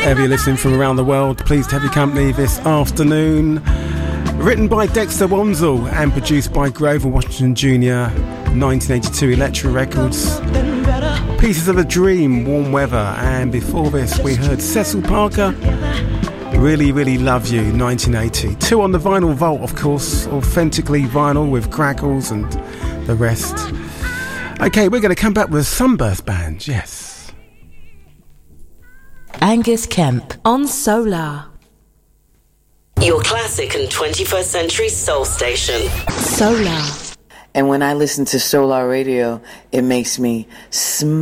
Wherever you're listening from around the world, pleased to have your company this afternoon. Written by Dexter Wansel and produced by Grover Washington Jr., 1982 Elektra Records. Pieces of a Dream, Warm Weather, and before this we heard Cecil Parker, Really, Really Love You, 1980. Two on the vinyl vault, of course, authentically vinyl with crackles and the rest. Okay, we're going to come back with a Sunburst Band, yes. Angus Kemp on Solar. Your classic and 21st century soul station. Solar. And when I listen to Solar Radio, it makes me smile.